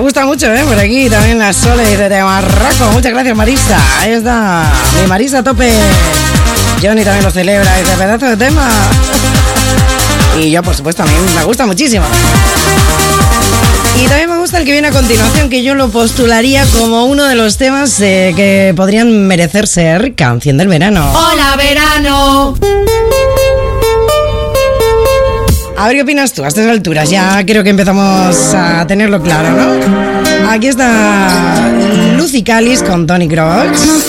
gusta mucho, por aquí también la Sole dice de Marruecos. Muchas gracias, Marisa. Ahí está, mi Marisa a tope. Johnny también lo celebra, dice pedazo de tema. Y yo, por supuesto, a mí me gusta muchísimo. Y también me gusta el que viene a continuación, que yo lo postularía como uno de los temas que podrían merecer ser canción del verano. ¡Hola, verano! A ver qué opinas tú a estas alturas. Ya creo que empezamos a tenerlo claro, ¿no? Aquí está Lucy Callis con Tony Crocs.